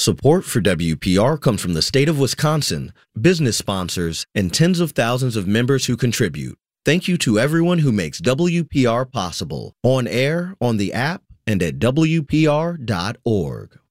Support for WPR comes from the state of Wisconsin, business sponsors, and tens of thousands of members who contribute. Thank you to everyone who makes WPR possible, on air, on the app, and at WPR.org.